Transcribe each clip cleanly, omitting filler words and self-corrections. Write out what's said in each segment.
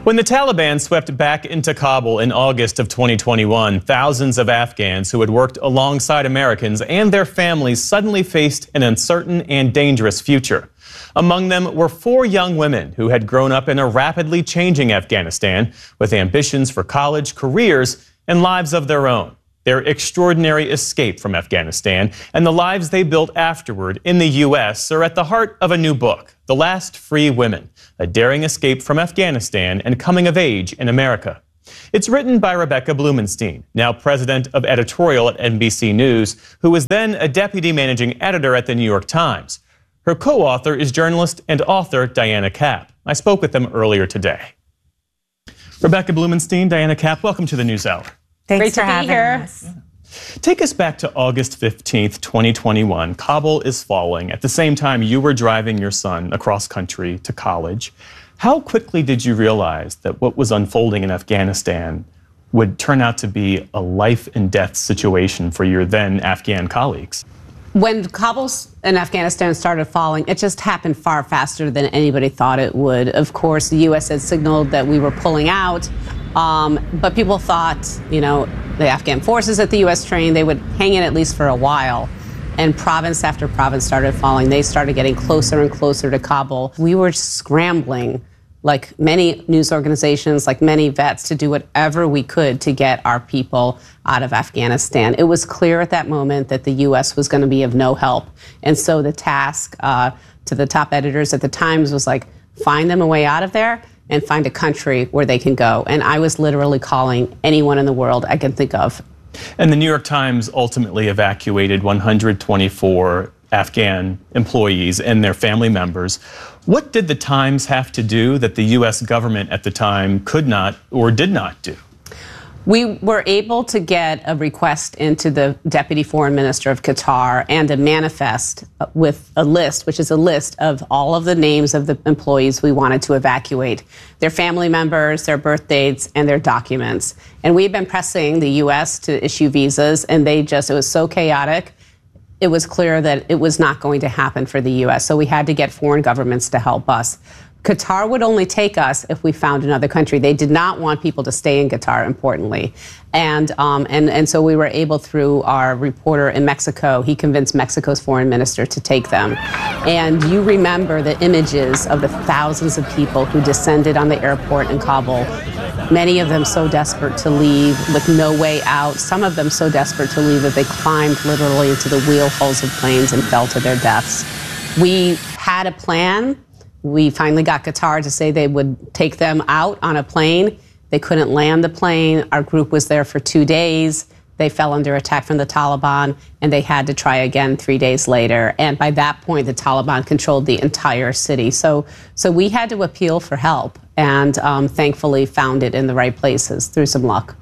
When the Taliban swept back into Kabul in August of 2021, thousands of Afghans who had worked alongside Americans and their families suddenly faced an uncertain and dangerous future. Among them were 4 young women who had grown up in a rapidly changing Afghanistan with ambitions for college, careers, and lives of their own. Their extraordinary escape from Afghanistan and the lives they built afterward in the U.S. are at the heart of a new book, The Last Free Women, a daring escape from Afghanistan and coming of age in America. It's written by Rebecca Blumenstein, now president of editorial at NBC News, who was then a deputy managing editor at the New York Times. Her co-author is journalist and author Diana Kapp. I spoke with them earlier today. Rebecca Blumenstein, Diana Kapp, welcome to the NewsHour. Thanks for having us. Take us back to August 15th, 2021. Kabul is falling. At the same time, you were driving your son across country to college. How quickly did you realize that what was unfolding in Afghanistan would turn out to be a life and death situation for your then Afghan colleagues? When Kabul and Afghanistan started falling, it just happened far faster than anybody thought it would. Of course, the U.S. had signaled that we were pulling out. But people thought, the Afghan forces that the U.S. trained, they would hang in at least for a while. And province after province started falling. They started getting closer and closer to Kabul. We were scrambling, like many news organizations, like many vets, to do whatever we could to get our people out of Afghanistan. It was clear at that moment that the U.S. was going to be of no help. And so the task to the top editors at the Times was like, find them a way out of there and find a country where they can go. And I was literally calling anyone in the world I could think of. And the New York Times ultimately evacuated 124 Afghan employees and their family members. What did the Times have to do that the U.S. government at the time could not or did not do? We were able to get a request into the Deputy Foreign Minister of Qatar and a manifest with a list, which is a list of all of the names of the employees we wanted to evacuate, their family members, their birth dates, and their documents. And we've been pressing the U.S. to issue visas, and it was so chaotic. It was clear that it was not going to happen for the U.S., so we had to get foreign governments to help us. Qatar would only take us if we found another country. They did not want people to stay in Qatar, importantly. And so we were able, through our reporter in Mexico, he convinced Mexico's foreign minister to take them. And you remember the images of the thousands of people who descended on the airport in Kabul, many of them so desperate to leave with no way out, some of them so desperate to leave that they climbed literally into the wheel holes of planes and fell to their deaths. We had a plan. We finally got Qatar to say they would take them out on a plane. They couldn't land the plane. Our group was there for 2 days. They fell under attack from the Taliban, and they had to try again 3 days later. And by that point, the Taliban controlled the entire city. So we had to appeal for help, and thankfully found it in the right places through some luck.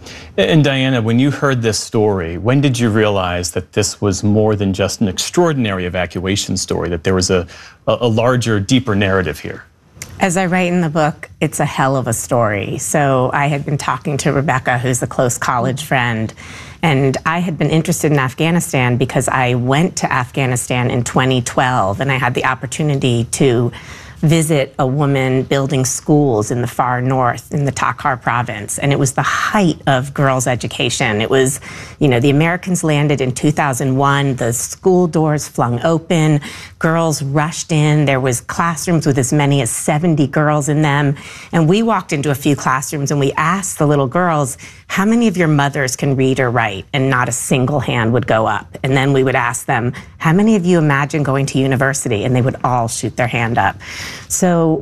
And Diana, when you heard this story, when did you realize that this was more than just an extraordinary evacuation story, that there was a larger, deeper narrative here? As I write in the book, it's a hell of a story. So I had been talking to Rebecca, who's a close college friend, and I had been interested in Afghanistan because I went to Afghanistan in 2012, and I had the opportunity to visit a woman building schools in the far north in the Takhar province. And it was the height of girls' education. It was, the Americans landed in 2001, the school doors flung open, girls rushed in, there was classrooms with as many as 70 girls in them. And we walked into a few classrooms and we asked the little girls, how many of your mothers can read or write? And not a single hand would go up. And then we would ask them, how many of you imagine going to university? And they would all shoot their hand up. So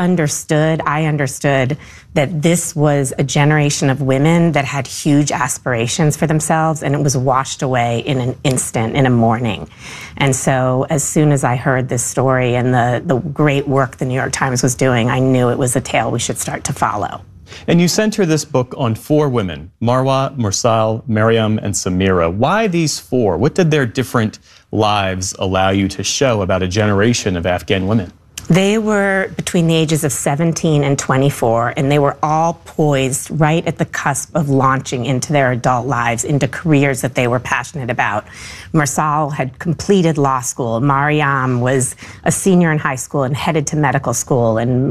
I understood that this was a generation of women that had huge aspirations for themselves, and it was washed away in an instant, in a morning. And so as soon as I heard this story and the great work the New York Times was doing, I knew it was a tale we should start to follow. And you center this book on 4 women, Marwa, Mursal, Maryam, and Samira. Why these 4? What did their different lives allow you to show about a generation of Afghan women? They were between the ages of 17 and 24, and they were all poised right at the cusp of launching into their adult lives, into careers that they were passionate about. Marsal had completed law school. Mariam was a senior in high school and headed to medical school. And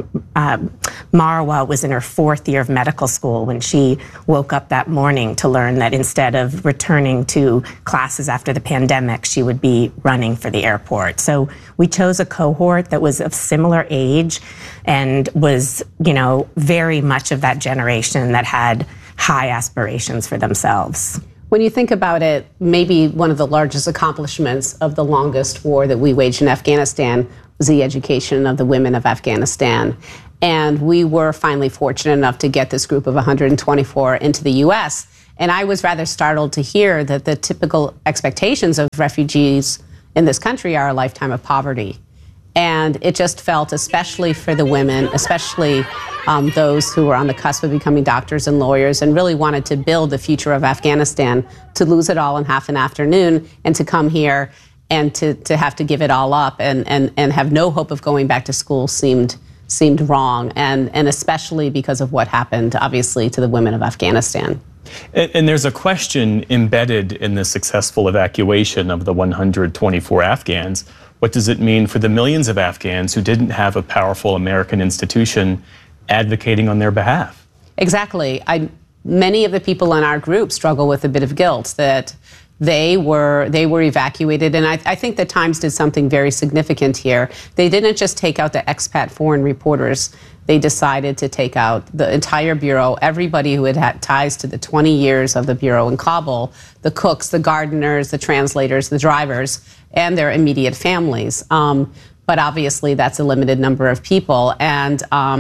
Marwa was in her 4th year of medical school when she woke up that morning to learn that instead of returning to classes after the pandemic, she would be running for the airport. So we chose a cohort that was of similar age and was, very much of that generation that had high aspirations for themselves. When you think about it, maybe one of the largest accomplishments of the longest war that we waged in Afghanistan was the education of the women of Afghanistan. And we were finally fortunate enough to get this group of 124 into the U.S. And I was rather startled to hear that the typical expectations of refugees in this country are a lifetime of poverty. And it just felt, especially for the women, especially those who were on the cusp of becoming doctors and lawyers and really wanted to build the future of Afghanistan, to lose it all in half an afternoon and to come here and to have to give it all up and have no hope of going back to school seemed wrong, and especially because of what happened, obviously, to the women of Afghanistan. And there's a question embedded in the successful evacuation of the 124 Afghans. What does it mean for the millions of Afghans who didn't have a powerful American institution advocating on their behalf? Exactly. Many of the people in our group struggle with a bit of guilt that they were evacuated, and I think the Times did something very significant here. They didn't just take out the expat foreign reporters. They decided to take out the entire Bureau, everybody who had ties to the 20 years of the Bureau in Kabul, the cooks, the gardeners, the translators, the drivers, and their immediate families. But obviously, that's a limited number of people. And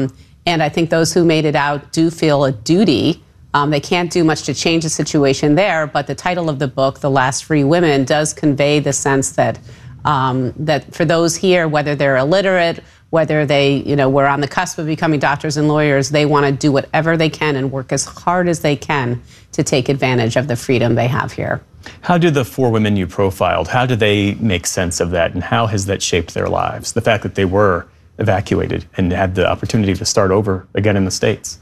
I think those who made it out do feel a duty. They can't do much to change the situation there, but the title of the book, The Last Free Women, does convey the sense that that for those here, whether they're illiterate, whether they were on the cusp of becoming doctors and lawyers, they want to do whatever they can and work as hard as they can to take advantage of the freedom they have here. How do the 4 women you profiled, how do they make sense of that, and how has that shaped their lives? The fact that they were evacuated and had the opportunity to start over again in the States.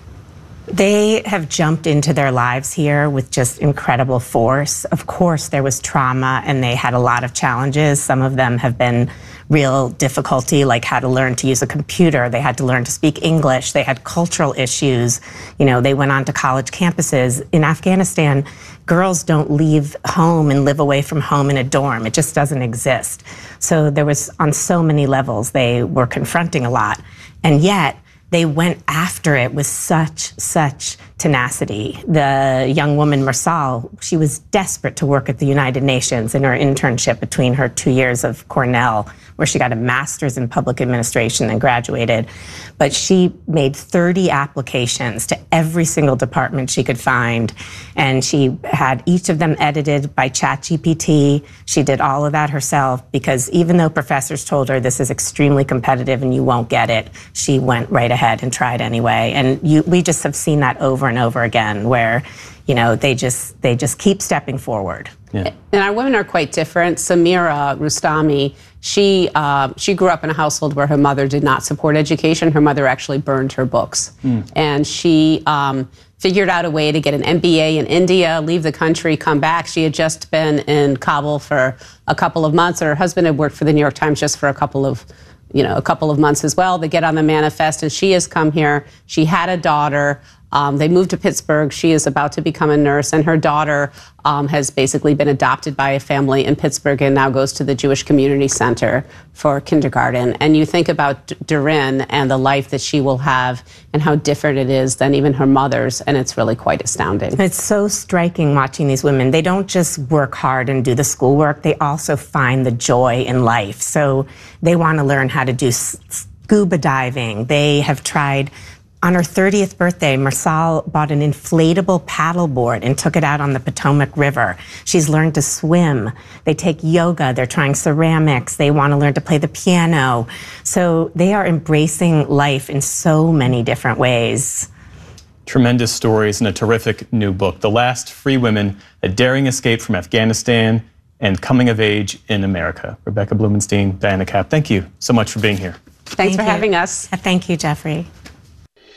They have jumped into their lives here with just incredible force. Of course, there was trauma and they had a lot of challenges. Some of them have been real difficulty, like how to learn to use a computer. They had to learn to speak English. They had cultural issues. They went on to college campuses. In Afghanistan, girls don't leave home and live away from home in a dorm. It just doesn't exist. So there was, on so many levels, they were confronting a lot. And yet, they went after it with such tenacity. The young woman, Marsal, she was desperate to work at the United Nations in her internship between her 2 years of Cornell, where she got a master's in public administration and graduated. But she made 30 applications to every single department she could find. And she had each of them edited by ChatGPT. She did all of that herself because even though professors told her this is extremely competitive and you won't get it, she went right ahead and tried anyway. And we just have seen that over and over again where, they just keep stepping forward. Yeah. And our women are quite different. Samira Rustami, she grew up in a household where her mother did not support education. Her mother actually burned her books. And she figured out a way to get an MBA in India, leave the country, come back. She had just been in Kabul for a couple of months. Her husband had worked for the New York Times just for a couple of months as well. They get on the manifest, and she has come here. She had a daughter. They moved to Pittsburgh. She is about to become a nurse, and her daughter has basically been adopted by a family in Pittsburgh and now goes to the Jewish Community Center for kindergarten. And you think about Durin and the life that she will have and how different it is than even her mother's, and it's really quite astounding. It's so striking watching these women. They don't just work hard and do the schoolwork, they also find the joy in life. So they want to learn how to do scuba diving. They have tried. On her 30th birthday, Marsal bought an inflatable paddleboard and took it out on the Potomac River. She's learned to swim. They take yoga. They're trying ceramics. They want to learn to play the piano. So they are embracing life in so many different ways. Tremendous stories and a terrific new book, The Last Free Women, A Daring Escape from Afghanistan and Coming of Age in America. Rebecca Blumenstein, Diana Kapp, thank you so much for being here. Thanks for having us. Thank you, Jeffrey.